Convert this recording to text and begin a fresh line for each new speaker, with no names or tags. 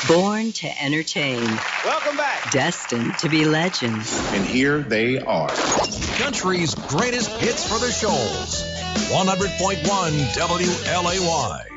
Born to entertain.
Welcome back.
Destined to be legends.
And here they are.
Country's greatest hits for the shoals. 100.1 WLAY.